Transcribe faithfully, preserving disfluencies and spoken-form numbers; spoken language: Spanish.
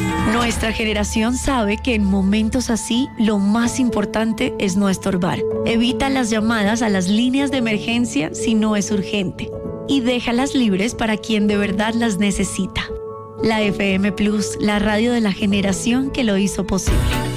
Nuestra generación sabe que en momentos así lo más importante es no estorbar. Evita las llamadas a las líneas de emergencia si no es urgente y déjalas libres para quien de verdad las necesita. La F M Plus, la radio de la generación que lo hizo posible.